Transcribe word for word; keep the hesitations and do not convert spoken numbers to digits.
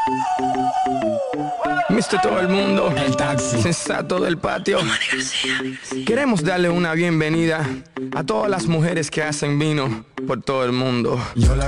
Mister Todo el Mundo, El taxi. sensato del patio. Queremos darle una bienvenida a todas las mujeres que hacen vino por todo el mundo. Yo la